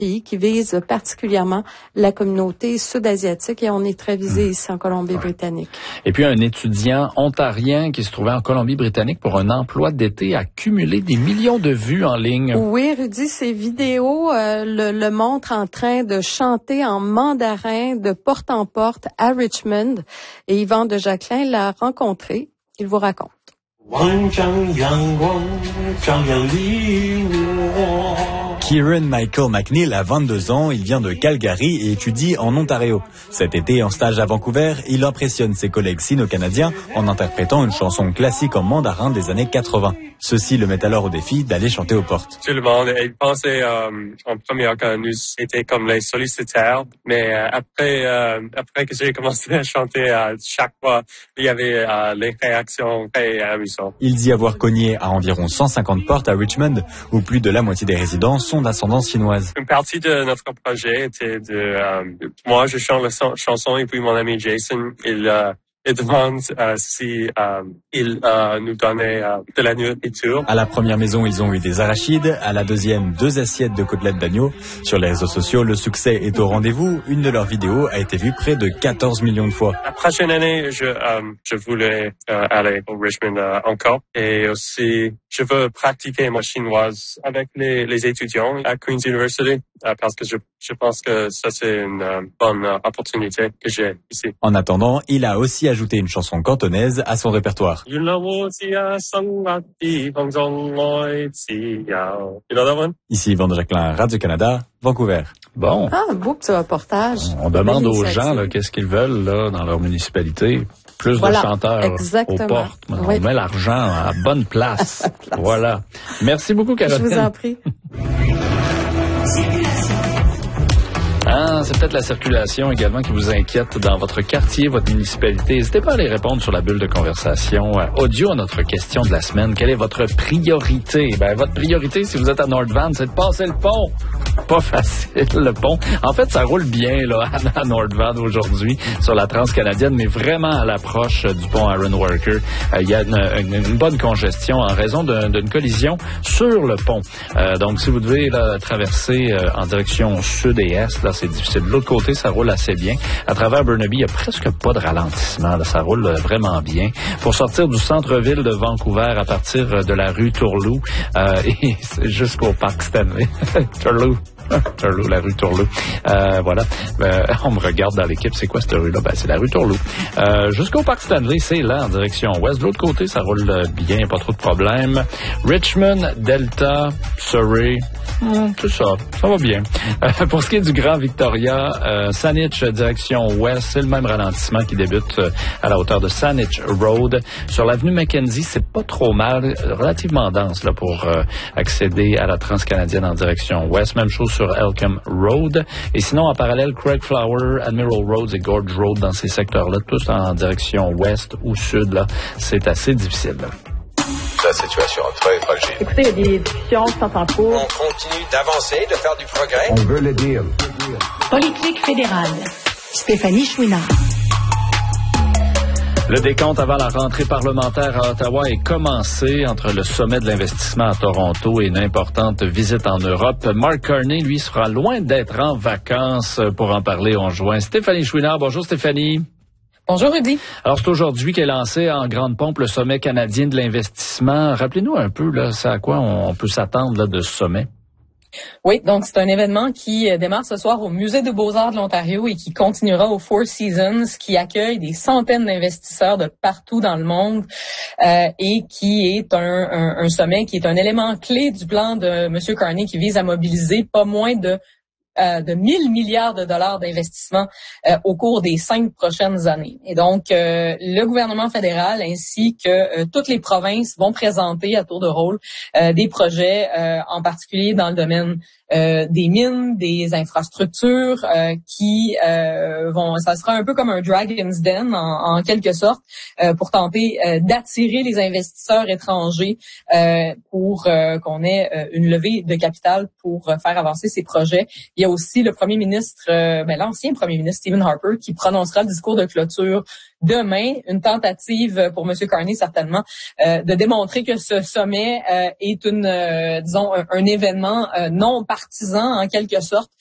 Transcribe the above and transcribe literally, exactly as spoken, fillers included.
pays qui vise particulièrement la communauté sud-asiatique et on est très visé mmh. ici en Colombie-Britannique. Et puis un étudiant ontarien qui se trouvait en Colombie-Britannique pour un emploi d'été a cumulé des millions de vues en ligne. Oui, Rudy, ces vidéos euh, le, le montrent en train de chanter en mandarin de porte en porte à Richmond. Et Yvan de Jacquelin l'a rencontré. Il vous raconte. Kieran Michael McNeil a vingt-deux ans, il vient de Calgary et étudie en Ontario. Cet été, en stage à Vancouver, il impressionne ses collègues sino-canadiens en interprétant une chanson classique en mandarin des années quatre-vingts. Ceci le met alors au défi d'aller chanter aux portes. Tout le monde pensait euh, en premier que nous étions comme les sollicitaires, mais euh, après euh, après que j'ai commencé à chanter, euh, chaque fois, il y avait euh, les réactions très amusantes. Il dit avoir cogné à environ cent cinquante portes à Richmond, où plus de la moitié des résidents sont d'ascendance chinoise. Une partie de notre projet était de... Euh, moi, je chante la chanson et puis mon ami Jason, il... Euh, Il demande euh, si euh, il euh, nous donnait euh, de la nourriture. À la première maison, ils ont eu des arachides. À la deuxième, deux assiettes de côtelettes d'agneau. Sur les réseaux sociaux, le succès est au rendez-vous. Une de leurs vidéos a été vue près de quatorze millions de fois. La prochaine année, je euh, je voulais euh, aller au Richmond euh, encore. Et aussi, je veux pratiquer ma chinoise avec les, les étudiants à Queen's University euh, parce que je je pense que ça c'est une euh, bonne euh, opportunité que j'ai ici. En attendant, il a aussi ajouté une chanson cantonaise à son répertoire. You know that one? Ici Yvan de Jacquelin, Radio-Canada, Vancouver. Bon. Ah, un beau petit reportage. On demande aux gens là, qu'est-ce qu'ils veulent là, dans leur municipalité. Plus voilà, de chanteurs exactement. aux portes. On oui. met l'argent à bonne place. place. Voilà. Merci beaucoup, Caroline. Je vous en prie. Ah, c'est peut-être la circulation également qui vous inquiète dans votre quartier, votre municipalité. N'hésitez pas à les répondre sur la bulle de conversation euh, audio à notre question de la semaine. Quelle est votre priorité? Ben, votre priorité, si vous êtes à North Van, c'est de passer le pont. Pas facile, le pont. En fait, ça roule bien là à North Van aujourd'hui sur la Transcanadienne, mais vraiment à l'approche du pont Aaron Worker. Il euh, y a une, une, une bonne congestion en raison de, d'une collision sur le pont. Euh, donc, si vous devez là, traverser euh, en direction sud et est, là, c'est difficile. De l'autre côté, ça roule assez bien. À travers Burnaby, il n'y a presque pas de ralentissement. Là. Ça roule vraiment bien. Pour sortir du centre-ville de Vancouver à partir de la rue Turlou euh, et jusqu'au parc Stanley. Turlou. Turlou, la rue Turlou. Euh, voilà. Euh, on me regarde dans l'équipe. C'est quoi cette rue-là? Ben, c'est la rue Turlou. Euh, jusqu'au parc Stanley, c'est là, en direction ouest. De l'autre côté, ça roule bien. Pas trop de problèmes. Richmond, Delta, Surrey. Hum, c'est ça. Ça va bien. Euh, pour ce qui est du Grand Victoria, euh, Saanich, direction ouest, c'est le même ralentissement qui débute euh, à la hauteur de Saanich Road. Sur l'avenue Mackenzie, c'est pas trop mal. Relativement dense là pour euh, accéder à la Transcanadienne en direction ouest. Même chose sur Elkham Road. Et sinon, en parallèle, Craig Flower, Admiral Road et Gorge Road dans ces secteurs-là, tous en direction ouest ou sud, là, c'est assez difficile. La situation est très fragile. Écoutez, il y a des discussions qui sont en cours. On continue d'avancer, de faire du progrès. On veut le dire. Politique fédérale. Stéphanie Chouinard. Le décompte avant la rentrée parlementaire à Ottawa est commencé entre le sommet de l'investissement à Toronto et une importante visite en Europe. Mark Carney, lui, sera loin d'être en vacances. Pour en parler, on joint Stéphanie Chouinard. Bonjour Stéphanie. Bonjour Rudy. Alors c'est aujourd'hui qu'est lancé en grande pompe le sommet canadien de l'investissement. Rappelez-nous un peu, là, c'est à quoi on peut s'attendre là, de ce sommet? Oui, donc c'est un événement qui démarre ce soir au Musée des Beaux-Arts de l'Ontario et qui continuera au Four Seasons, qui accueille des centaines d'investisseurs de partout dans le monde euh, et qui est un, un, un sommet qui est un élément clé du plan de M. Carney qui vise à mobiliser pas moins de Euh, de mille milliards de dollars d'investissement euh, au cours des cinq prochaines années. Et donc, euh, le gouvernement fédéral ainsi que euh, toutes les provinces vont présenter à tour de rôle euh, des projets, euh, en particulier dans le domaine euh, des mines, des infrastructures, euh, qui euh, vont, ça sera un peu comme un Dragon's Den en, en quelque sorte, euh, pour tenter euh, d'attirer les investisseurs étrangers euh, pour euh, qu'on ait euh, une levée de capital pour euh, faire avancer ces projets. Il y a aussi le premier ministre, euh, ben, l'ancien premier ministre Stephen Harper, qui prononcera le discours de clôture demain. Une tentative pour M. Carney, certainement, euh, de démontrer que ce sommet euh, est une, euh, disons, un, un événement euh, non particulier partisan en quelque sorte.